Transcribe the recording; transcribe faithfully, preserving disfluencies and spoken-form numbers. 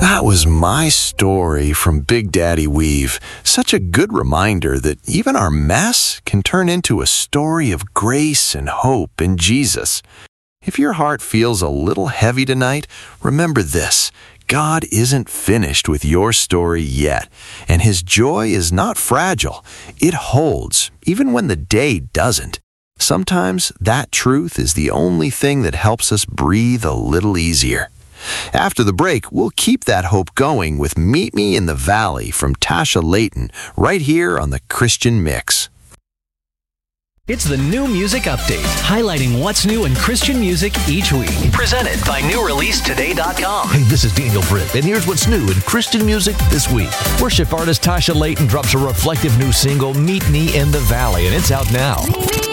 That was my story from Big Daddy Weave. Such a good reminder that even our mess can turn into a story of grace and hope in Jesus. If your heart feels a little heavy tonight, remember this. God isn't finished with your story yet, and His joy is not fragile. It holds, even when the day doesn't. Sometimes that truth is the only thing that helps us breathe a little easier. After the break, we'll keep that hope going with Meet Me in the Valley from Tasha Layton right here on the Christian Mix. It's the New Music Update, highlighting what's new in Christian music each week. Presented by new release today dot com. Hey, this is Daniel Britt, and here's what's new in Christian music this week. Worship artist Tasha Layton drops a reflective new single, Meet Me in the Valley, and it's out now.